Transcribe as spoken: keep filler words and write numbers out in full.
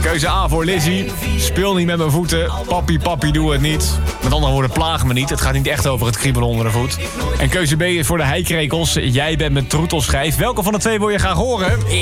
Keuze A voor Lizzie. Speel niet met mijn voeten. Papi, papi, doe het niet. Met andere woorden, plaag me niet. Het gaat niet echt over het kriebelen onder de voet. En keuze B is voor de heikrekels. Jij bent mijn troetelschijf. Welke van de twee wil je graag horen?